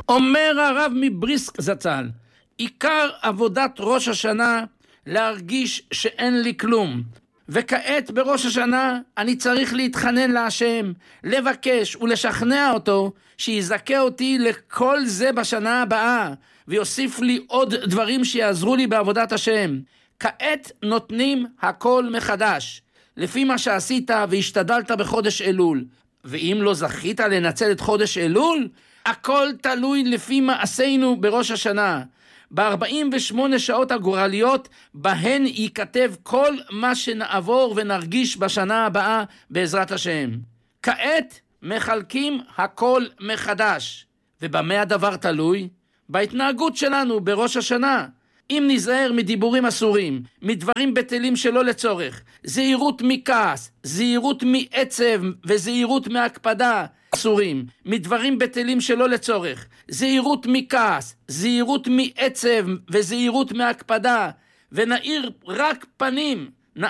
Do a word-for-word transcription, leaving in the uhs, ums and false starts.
אומר הרב מבריסק זצ"ל, עיקר עבודת ראש השנה להרגיש שאין לי כלום, וכעת בראש השנה אני צריך להתחנן להשם, לבקש ולשכנע אותו שיזכה אותי לכל זה בשנה הבאה, ויוסיף לי עוד דברים שיעזרו לי בעבודת השם. כעת נותנים הכל מחדש, לפי מה שעשית והשתדלת בחודש אלול. ואם לא זכית לנצל את חודש אלול, הכל תלוי לפי מעשינו בראש השנה. ב-ארבעים ושמונה שעות הגורליות בהן ייכתב כל מה שנעבור ונרגיש בשנה הבאה בעזרת השם. כעת מחלקים הכל מחדש. ובמה הדבר תלוי? בהתנהגות שלנו בראש השנה. אם נזהר מדיבורים אסורים, מדברים בטלים שלא לצורך, זהירות מכעס, זהירות מעצב וזהירות מהקפדה אסורים, מדברים בטלים שלא לצורך, זהירות מכעס, זהירות מעצב וזהירות מהקפדה, ונאיר רק פנים